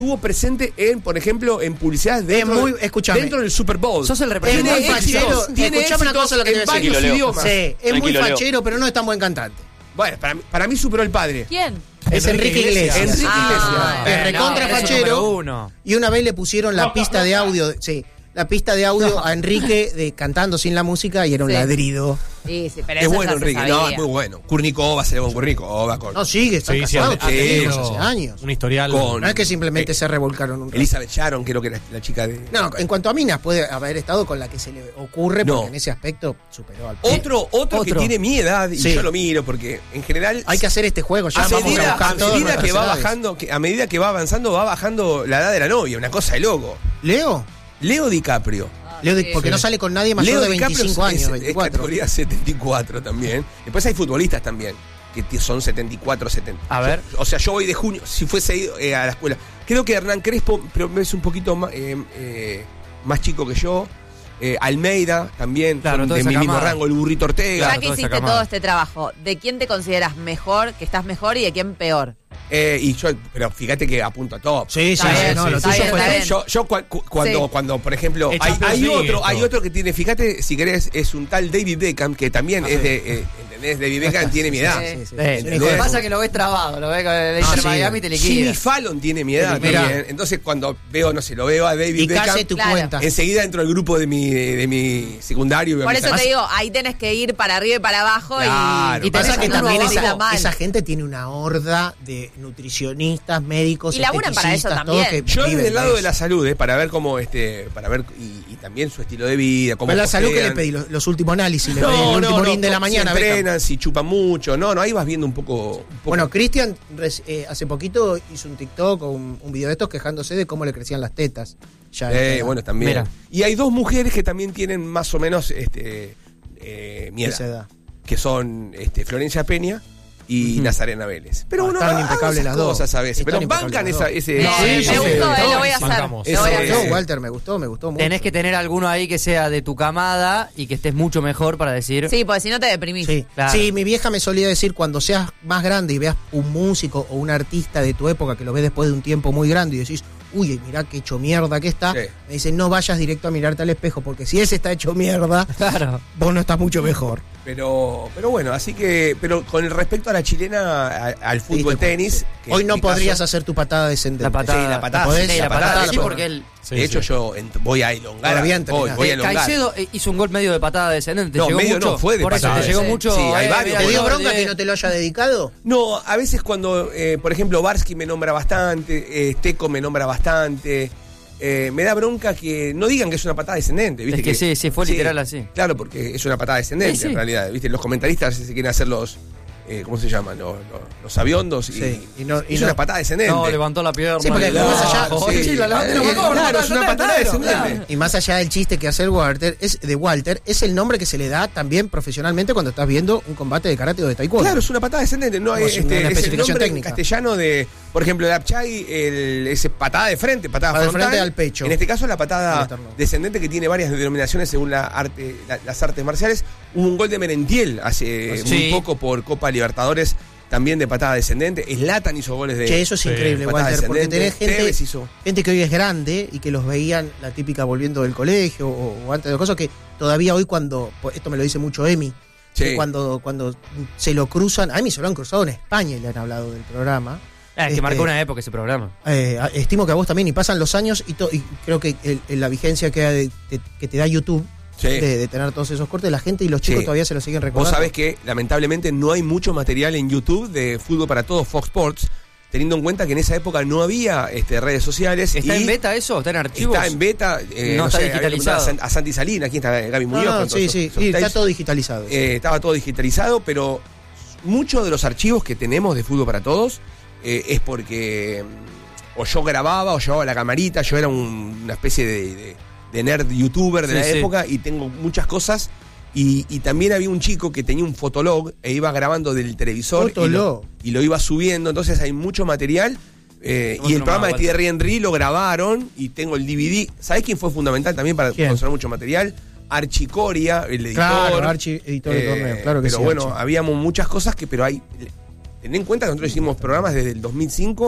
estuvo presente en, por ejemplo, en publicidades dentro del Super Bowl. Sos el representante. Es muy fachero. Escuchame una cosa lo que te voy a decir. Varios idiomas. Sí, es muy fachero, pero no es tan buen cantante. Bueno, para mí superó el padre. ¿Quién? Es Enrique Iglesias. Enrique Iglesias. Es recontra fachero. Y una vez le pusieron la pista de audio. Sí. La pista de audio a Enrique cantando sin la música y era un ladrido. Sí, pero es eso bueno ya se Enrique, sabía. no, es muy bueno. Kurnikova, se le con Kurnikova. No, sigue, están casados, hace años. Un historial. No es que simplemente se revolcaron un rato. Elizabeth Sharon, creo que era la chica de... No, en cuanto a minas, puede haber estado con la que se le ocurre, porque en ese aspecto superó al Otro que tiene mi edad, y yo lo miro, porque en general... Hay que hacer este juego, ya vamos a buscar todo. A medida que va avanzando, va bajando la edad de la novia, una cosa de loco. Leo DiCaprio. Porque no sale con nadie mayor de 25 años, 24. Es categoría 74 también. Después hay futbolistas también, que son 74, 70. A ver. O sea, yo voy de junio, si fuese ido a la escuela. Creo que Hernán Crespo, pero es un poquito más chico que yo. Almeida también, claro, de mi mismo rango, el Burrito Ortega. Ya que hiciste todo este trabajo, ¿de quién te consideras mejor, que estás mejor, y de quién peor? Pero fíjate que apunto a top. Sí, lo tuyo fue yo cuando, por ejemplo, hay otro que tiene, fíjate, si querés, es un tal David Beckham, que también es de, ¿entendés? David Beckham tiene mi edad. Lo que pasa es que lo ves trabado, lo ves con el Inter Miami y te liquida. Jimmy Fallon tiene mi edad también. Entonces cuando veo, lo veo a David Beckham, tu cuenta. Enseguida entro al grupo de mi secundario. Por eso te digo, ahí tenés que ir para arriba y para abajo. Claro, y pasa que también esa gente tiene una horda de nutricionistas, médicos, y laburan para eso también. Yo desde el lado de la salud, para ver cómo para ver y también su estilo de vida, cómo la salud que le pedí, los últimos análisis, el último orín de la mañana. Si entrenan, si chupan mucho, ahí vas viendo un poco. Bueno, Cristian hace poquito hizo un TikTok o un video de estos quejándose de cómo le crecían las tetas. Bueno, también. Mira. Y hay dos mujeres que también tienen más o menos mi edad, que son Florencia Peña y Nazarena Vélez. Pero están impecables las dos cosas a veces. Pero bancan ese. Me gustó, lo voy a hacer. Walter, me gustó mucho. Tenés que tener alguno ahí que sea de tu camada y que estés mucho mejor para decir. Sí, porque si no te deprimís. Sí, claro. Sí, mi vieja me solía decir, cuando seas más grande y veas un músico o un artista de tu época que lo ves después de un tiempo muy grande y decís, uy, mirá qué hecho mierda que está, me dice, no vayas directo a mirarte al espejo, porque si ese está hecho mierda, vos no estás mucho mejor. Pero bueno, así que, pero con el respecto a la chilena, al fútbol, tenis. Hoy no podrías hacer tu patada descendente. La patada, sí, porque él. De hecho, yo voy a elongar. Voy a elongar. Caicedo hizo un gol medio de patada descendente. No, medio mucho, no, fue de por patada. Por eso te llegó mucho. Sí, hay varios. ¿Te dio bronca que no te lo haya dedicado? No, a veces cuando, por ejemplo, Barsky me nombra bastante, Steco me nombra bastante. Me da bronca que no digan que es una patada descendente, ¿viste? Es que sí, fue literal así. Claro, porque es una patada descendente en realidad, ¿viste? Los comentaristas se quieren hacer los ¿cómo se llaman? Los aviondos y es una patada descendente. No, levantó la pierna. Sí, porque más allá, claro, es una patada descendente. Y más allá del chiste que hace Walter, es el nombre que se le da también profesionalmente cuando estás viendo un combate de karate o de taekwondo. Claro, es una patada descendente, no hay una especificación técnica. En castellano de, por ejemplo, el Apchai, ese patada de frente, patada frontal, de frente al pecho. En este caso la patada descendente, que tiene varias denominaciones según las artes marciales. Hubo un gol de Merentiel hace muy poco por Copa Libertadores, también de patada descendente. Zlatan hizo goles de... Che, eso es increíble, Walter, porque tenés gente que hoy es grande y que los veían la típica volviendo del colegio o antes de cosas, que todavía hoy esto me lo dice mucho Emi, que cuando se lo cruzan, a mí se lo han cruzado en España y le han hablado del programa. Es que marcó una época ese programa. Estimo que a vos también, y pasan los años y creo que la vigencia que te da YouTube, de tener todos esos cortes, la gente y los chicos todavía se lo siguen recordando. Vos sabés que lamentablemente no hay mucho material en YouTube de Fútbol para Todos, Fox Sports, teniendo en cuenta que en esa época no había redes sociales. ¿Está en beta eso? ¿Está en archivos? Está en beta. No está digitalizado. A Santi Salina, aquí está Gaby Muñoz. Sí, está todo digitalizado. Estaba todo digitalizado, pero muchos de los archivos que tenemos de Fútbol para Todos es porque o yo grababa o llevaba la camarita, yo era una especie de nerd youtuber de la época y tengo muchas cosas y también había un chico que tenía un fotolog e iba grabando del televisor y lo iba subiendo, entonces hay mucho material y el programa de Thierry Henry lo grabaron y tengo el DVD. ¿Sabés quién fue fundamental también para conservar mucho material? Archi Coria, el editor. Claro, Archi, editor de torneo, claro que pero sí. Pero bueno, Archi. habíamos muchas cosas pero hay... Ten en cuenta que nosotros hicimos programas desde el 2005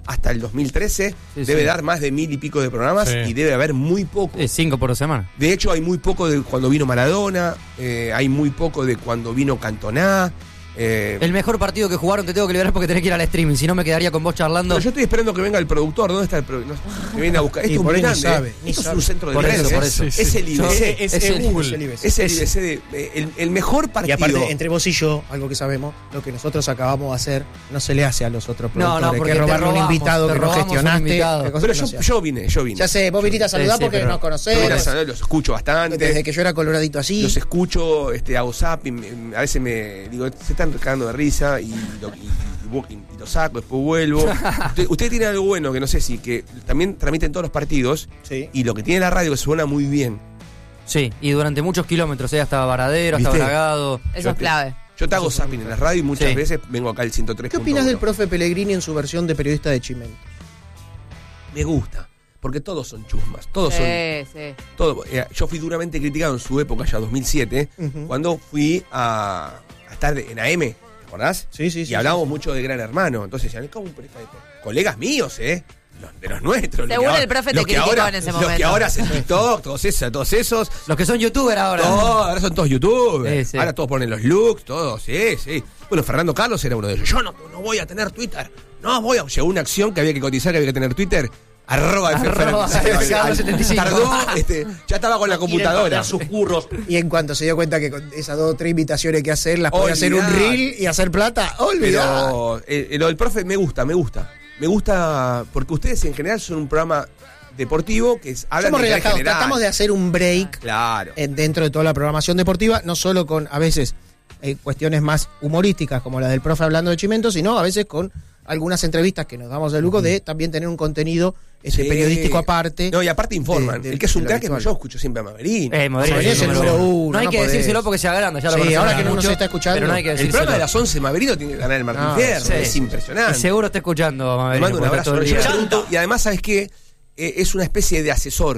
hasta el 2013, debe dar más de 1000 y pico de programas y debe haber muy poco. 5 por semana. De hecho, hay muy poco de cuando vino Maradona, hay muy poco de cuando vino Cantona. El mejor partido que jugaron te tengo que liberar porque tenés que ir al streaming, si no me quedaría con vos charlando. Pero yo estoy esperando que venga el productor. ¿Dónde está el productor? Me viene a buscar. Esto es muy grande. Esto es un centro de redes. Por eso. Es el IBC. Es el IBC. Es el IBC. El mejor partido. Y aparte, entre vos y yo, algo que sabemos, lo que nosotros acabamos de hacer no se le hace a los otros productores. No, porque que robarle un invitado que no gestionaste. Pero yo vine. Ya sé, vos viniste a saludar porque nos conocés. Los escucho bastante. Desde que yo era coloradito así. Los escucho, hago zapping. A veces me digo, se están cagando de risa. Y lo saco, después vuelvo. Usted tiene algo bueno que no sé si, que también transmiten todos los partidos. Y lo que tiene la radio que suena muy bien. Sí, y durante muchos kilómetros, hasta Varadero, hasta Bragado. Eso es clave. Yo te hago zapping en la radio y muchas veces vengo acá al 103. ¿Qué opinas del profe Pellegrini en su versión de periodista de Chimento? Me gusta, porque todos son chusmas, todos son. Sí. Yo fui duramente criticado en su época, ya 2007, cuando fui a estar en AM. ¿Acordás? Sí. Y hablábamos mucho de Gran Hermano. Entonces decían, ¿cómo un periodista de colegas míos, de los nuestros? Seguro el profe te criticó en ese momento. Los que ahora hacen TikTok, todos esos. Los que son youtubers ahora. Ahora son todos youtubers. Sí. Ahora todos ponen los looks, todos, sí. Bueno, Fernando Carlos era uno de ellos. Yo no voy a tener Twitter. Llegó una acción que había que cotizar, que había que tener Twitter. @FFR75. Tardó, ya estaba con la computadora. Sus curros. Y en cuanto se dio cuenta que con esas 2 o 3 invitaciones que hacer, las podía hacer un reel y hacer plata, Pero lo del profe me gusta. Me gusta porque ustedes en general son un programa deportivo que hablan de relajados, tratamos de hacer un break dentro de toda la programación deportiva, no solo con a veces cuestiones más humorísticas como la del profe hablando de Chimento, sino a veces con algunas entrevistas que nos damos el lujo de también tener un contenido periodístico aparte. No, y aparte informan. El que es un crack es yo escucho siempre a Maverín. Maverín es el número 1. No hay que decírselo porque se agranda. Ya lo ahora que no nos está escuchando. Pero no hay que el programa de las 11 Maverino tiene que ganar el Martín Fierro. Es impresionante. Y seguro está escuchando, Maverín. Te mando un abrazo. Y además, ¿sabes qué? Es una especie de asesor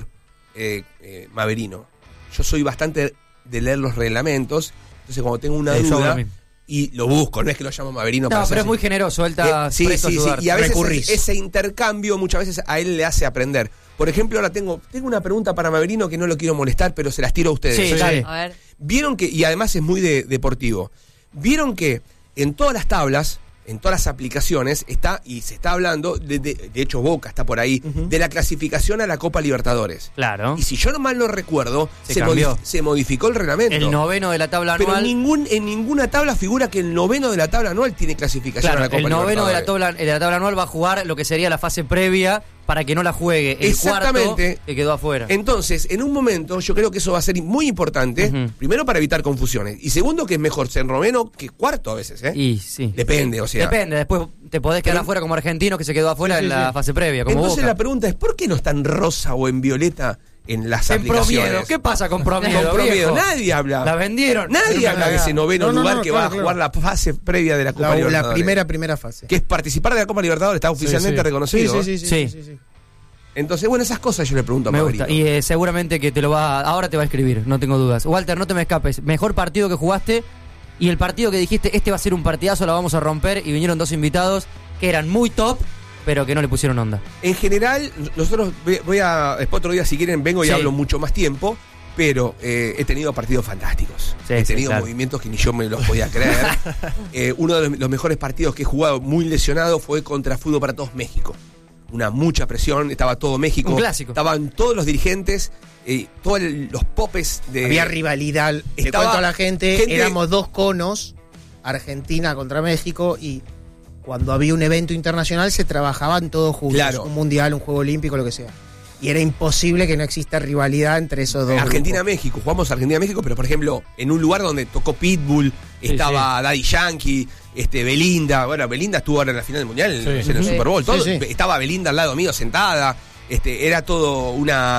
Maverino. Yo soy bastante de leer los reglamentos. Entonces, cuando tengo una duda... Y lo busco, no es que lo llamo Maverino para pero es muy generoso, sí. Y a veces ese intercambio muchas veces a él le hace aprender. Por ejemplo, ahora tengo una pregunta para Maverino que no lo quiero molestar, pero se las tiro a ustedes. Sí. A ver. Vieron que, y además es muy deportivo, vieron que en todas las tablas, en todas las aplicaciones, y se está hablando, de hecho Boca está por ahí, de la clasificación a la Copa Libertadores. Claro. Y si yo mal no recuerdo, se modificó el reglamento. El 9º de la tabla anual. Pero en ninguna tabla figura que el 9º de la tabla anual tiene clasificación a la Copa Libertadores. El 9º de la tabla anual va a jugar lo que sería la fase previa para que no la juegue el cuarto que quedó afuera. Entonces, en un momento, yo creo que eso va a ser muy importante, primero para evitar confusiones, y segundo que es mejor ser noveno que cuarto a veces, Y sí. Depende, o sea. Depende, después te podés quedar afuera como argentino que se quedó afuera en la fase previa, como Entonces Boca. La pregunta es, ¿por qué no está en rosa o en violeta en las aplicaciones? Promiedo. ¿Qué pasa con Promiedo? Nadie habla. La vendieron. Nadie habla de ese noveno lugar que va a jugar la fase previa de la Copa Libertadores. La primera fase. Que es participar de la Copa Libertadores, está oficialmente reconocido. Sí. Entonces, bueno, esas cosas yo le pregunto a Maverino. Me gusta. Y seguramente que ahora te va a escribir, no tengo dudas. Walter, no te me escapes. Mejor partido que jugaste y el partido que dijiste, este va a ser un partidazo, la vamos a romper, y vinieron 2 invitados que eran muy top, pero que no le pusieron onda. En general, nosotros después otro día, si quieren, vengo y hablo mucho más tiempo, pero he tenido partidos fantásticos. He tenido movimientos que ni yo me los podía creer. Uno de los mejores partidos que he jugado muy lesionado fue contra Fútbol para Todos México. Mucha presión, estaba todo México. Un clásico. Estaban todos los dirigentes, todos los popes de... Había rivalidad, le cuento a la gente, éramos 2 conos, Argentina contra México, y cuando había un evento internacional se trabajaban todos juntos. Claro. Un mundial, un juego olímpico, lo que sea. Y era imposible que no exista rivalidad entre esos dos. Argentina-México, jugamos Argentina-México, pero por ejemplo, en un lugar donde tocó Pitbull, estaba Daddy Yankee, Belinda. Bueno, Belinda estuvo ahora en la final del mundial, en el Super Bowl. Estaba Belinda al lado mío sentada. Era todo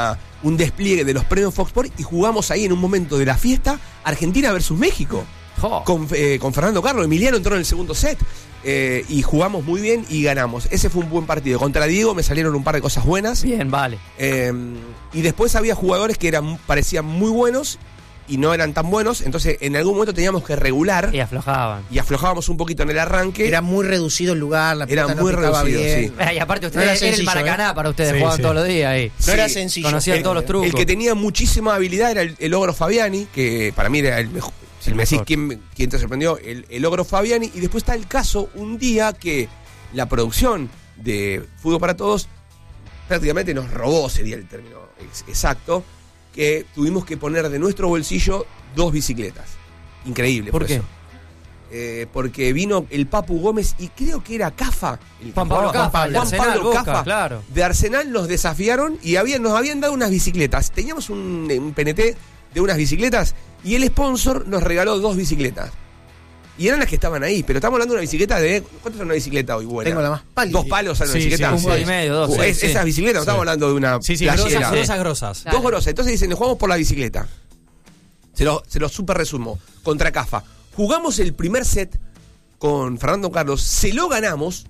un despliegue de los premios Fox Sports, y jugamos ahí en un momento de la fiesta Argentina versus México. Con Fernando Carlos. Emiliano entró en el segundo set. Y jugamos muy bien y ganamos. Ese fue un buen partido. Contra Diego me salieron un par de cosas buenas. Bien, vale. Y después había jugadores que parecían muy buenos y no eran tan buenos, entonces en algún momento teníamos que regular. Y aflojaban. Y aflojábamos un poquito en el arranque. Era muy reducido el lugar, la pelota Era muy no picaba reducido, bien. sí. Y aparte No era ustedes, era el sencillo, Maracaná para ustedes, Sí, jugaban sí. todos los días ahí. No era Sí, sencillo. Conocían todos los trucos. El que tenía muchísima habilidad era el Ogro Fabiani, que para mí era el mejor. Si me decís quién te sorprendió, el Ogro Fabiani. Y después está el caso un día que la producción de Fútbol para Todos prácticamente nos robó, sería el término exacto, que tuvimos que poner de nuestro bolsillo 2 bicicletas. Increíble. ¿Por qué? Eso. Porque vino el Papu Gómez y creo que era Cafa. Juan Pablo Cafa, el de Arsenal, Boca, Cafa. claro. De Arsenal nos desafiaron y nos habían dado unas bicicletas. Teníamos un PNT de unas bicicletas y el sponsor nos regaló 2 bicicletas. Y eran las que estaban ahí, pero estamos hablando de una bicicleta de... ¿Cuánto es una bicicleta hoy buena? Tengo la más pálida. 2 palos sale una Sí, bicicleta. sí, Un palo y medio, 2. Sí, sí. Esas bicicletas, no estamos hablando de una Sí, playera. grosas. Claro. 2 grosas. Entonces dicen, nos jugamos por la bicicleta. Se lo super resumo. Contra Cafa. Jugamos el primer set con Fernando Carlos. Se lo ganamos.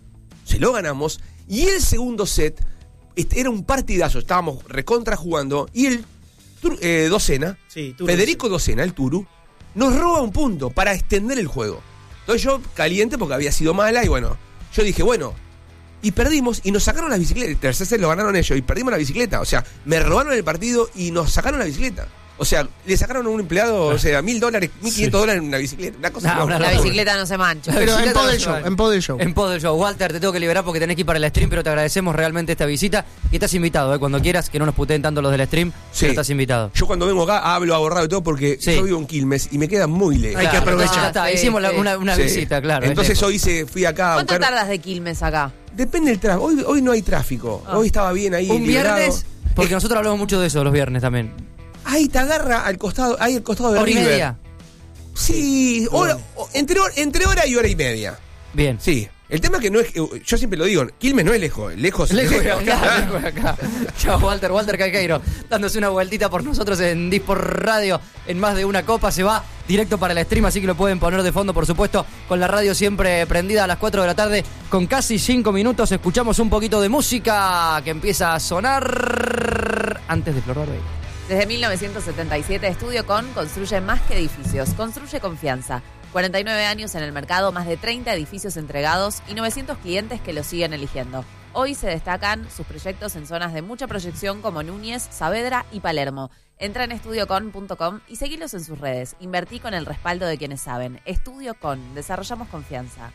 Y el segundo set era un partidazo. Estábamos recontra jugando. Y el Docena, Sí, Turu. Federico Docena, el Turu, nos roba un punto para extender el juego. Entonces yo, caliente porque había sido mala, y bueno, yo dije, bueno, y perdimos y nos sacaron las bicicletas. El tercer set lo ganaron ellos y perdimos la bicicleta. O sea, me robaron el partido y nos sacaron la bicicleta. O sea, le sacaron a un empleado, o sea, $1.000, $1.500 en una bicicleta. Una cosa. No, loca. La bicicleta no se mancha. Pero en bicicleta pos del no show, se va. en pos del show. En pos del show. Walter, te tengo que liberar porque tenés que ir para el stream, pero te agradecemos realmente esta visita. Y estás invitado, cuando quieras, que no nos puteen tanto los del stream, Sí. pero estás invitado. Yo cuando vengo acá hablo abordado y todo porque Sí. yo vivo en Quilmes y me queda muy lejos. Hay que aprovechar. Ya está, hicimos una Sí. visita, claro. es Entonces lejos. fui acá a ¿Cuánto buscar- tardas de Quilmes acá? Depende del tráfico. Hoy no hay tráfico. Ah. Hoy estaba bien ahí. Un liberado. viernes, porque nosotros hablamos mucho de eso los viernes también. Ahí te agarra al costado de Hora y River. media. Sí, entre hora y hora y media. Bien. Sí. El tema es que no es. Yo siempre lo digo, Quilmes no es lejos. Lejos Lejos de acá, lejos de acá. Chao, Walter Calqueiro, dándose una vueltita por nosotros en Disport Radio, en más de una copa, se va directo para el stream, así que lo pueden poner de fondo, por supuesto, con la radio siempre prendida a las 4 de la tarde, con casi 5 minutos, escuchamos un poquito de música que empieza a sonar antes de Flor Barbero. Desde 1977, Estudio Con construye más que edificios, construye confianza. 49 años en el mercado, más de 30 edificios entregados y 900 clientes que lo siguen eligiendo. Hoy se destacan sus proyectos en zonas de mucha proyección como Núñez, Saavedra y Palermo. Entra en estudiocon.com y seguilos en sus redes. Invertí con el respaldo de quienes saben. Estudio Con, desarrollamos confianza.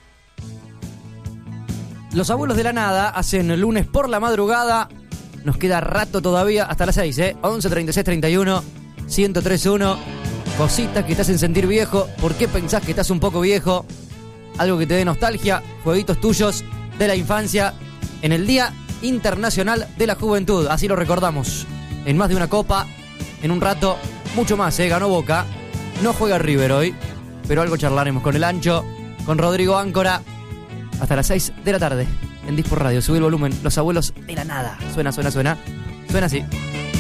Los abuelos de la nada hacen el lunes por la madrugada. Nos queda rato todavía, hasta las 6, 11 36 31 1031. Cositas que te hacen sentir viejo. ¿Por qué pensás que estás un poco viejo? Algo que te dé nostalgia. Jueguitos tuyos de la infancia en el Día Internacional de la Juventud. Así lo recordamos. En más de una copa, en un rato, mucho más, ganó Boca. No juega River hoy, pero algo charlaremos con el Ancho, con Rodrigo Áncora. Hasta las 6 de la tarde en Disport Radio. Subí el volumen. Los abuelos de la nada. Suena. Suena así.